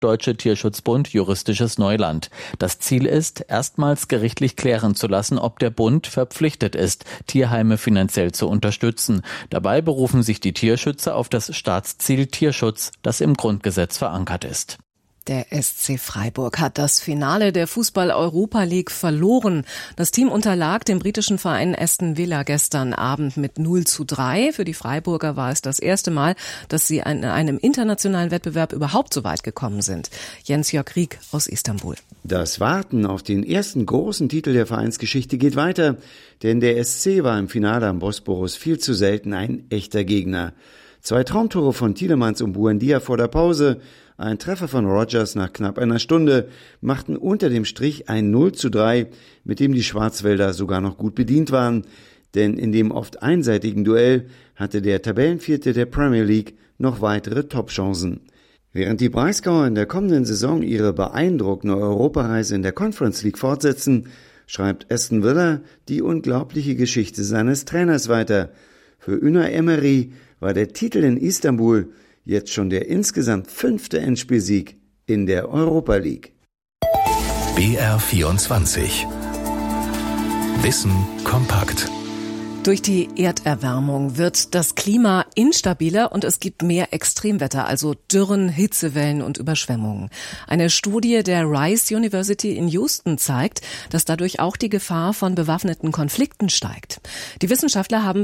Deutsche Tierschutzbund juristisches Neuland. Das Ziel ist, erstmals gerichtlich klären zu lassen, ob der Bund verpflichtet ist, Tierheime finanziell zu unterstützen. Dabei berufen sich die Tierschützer auf das Staatsziel Tierschutz, das im Grundgesetz verankert ist. Der SC Freiburg hat das Finale der Fußball-Europa League verloren. Das Team unterlag dem britischen Verein Aston Villa gestern Abend mit 0:3. Für die Freiburger war es das erste Mal, dass sie in einem internationalen Wettbewerb überhaupt so weit gekommen sind. Jens-Jörg Rieck aus Istanbul. Das Warten auf den ersten großen Titel der Vereinsgeschichte geht weiter, denn der SC war im Finale am Bosporus viel zu selten ein echter Gegner. 2 Traumtore von Tielemans und Buendia vor der Pause, ein Treffer von Rodgers nach knapp einer Stunde machten unter dem Strich ein 0:3, mit dem die Schwarzwälder sogar noch gut bedient waren, denn in dem oft einseitigen Duell hatte der Tabellenvierte der Premier League noch weitere Topchancen. Während die Breisgauer in der kommenden Saison ihre beeindruckende Europareise in der Conference League fortsetzen, schreibt Aston Villa die unglaubliche Geschichte seines Trainers weiter. Für Unai Emery war der Titel in Istanbul jetzt schon der insgesamt 5. Endspielsieg in der Europa League. BR24 Wissen kompakt. Durch die Erderwärmung wird das Klima instabiler und es gibt mehr Extremwetter, also Dürren, Hitzewellen und Überschwemmungen. Eine Studie der Rice University in Houston zeigt, dass dadurch auch die Gefahr von bewaffneten Konflikten steigt. Die Wissenschaftler haben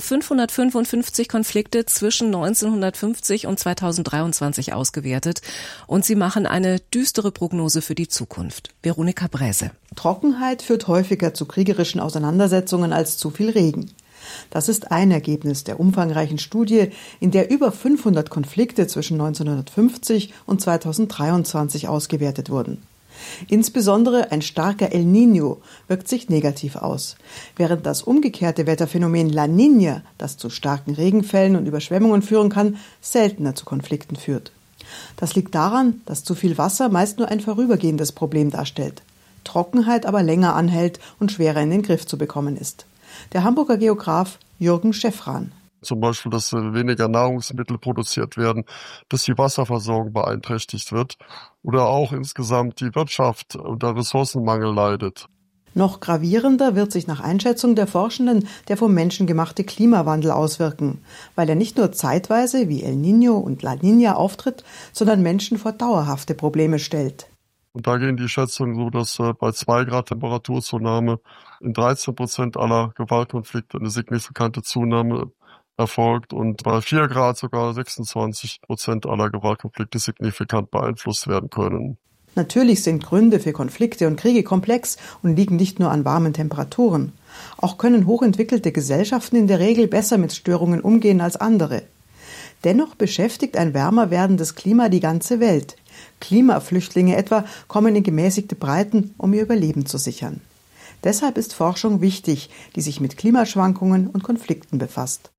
555 Konflikte zwischen 1950 und 2023 ausgewertet und sie machen eine düstere Prognose für die Zukunft. Veronika Bräse. Trockenheit führt häufiger zu kriegerischen Auseinandersetzungen als zu viel Regen. Das ist ein Ergebnis der umfangreichen Studie, in der über 500 Konflikte zwischen 1950 und 2023 ausgewertet wurden. Insbesondere ein starker El Niño wirkt sich negativ aus, während das umgekehrte Wetterphänomen La Niña, das zu starken Regenfällen und Überschwemmungen führen kann, seltener zu Konflikten führt. Das liegt daran, dass zu viel Wasser meist nur ein vorübergehendes Problem darstellt, Trockenheit aber länger anhält und schwerer in den Griff zu bekommen ist. Der Hamburger Geograf Jürgen Schäffran. Zum Beispiel, dass weniger Nahrungsmittel produziert werden, dass die Wasserversorgung beeinträchtigt wird oder auch insgesamt die Wirtschaft unter Ressourcenmangel leidet. Noch gravierender wird sich nach Einschätzung der Forschenden der vom Menschen gemachte Klimawandel auswirken, weil er nicht nur zeitweise wie El Niño und La Niña auftritt, sondern Menschen vor dauerhafte Probleme stellt. Und da gehen die Schätzungen so, dass bei 2 Grad Temperaturzunahme in 13% aller Gewaltkonflikte eine signifikante Zunahme erfolgt und bei 4 Grad sogar 26% aller Gewaltkonflikte signifikant beeinflusst werden können. Natürlich sind Gründe für Konflikte und Kriege komplex und liegen nicht nur an warmen Temperaturen. Auch können hochentwickelte Gesellschaften in der Regel besser mit Störungen umgehen als andere. Dennoch beschäftigt ein wärmer werdendes Klima die ganze Welt. Klimaflüchtlinge etwa kommen in gemäßigte Breiten, um ihr Überleben zu sichern. Deshalb ist Forschung wichtig, die sich mit Klimaschwankungen und Konflikten befasst.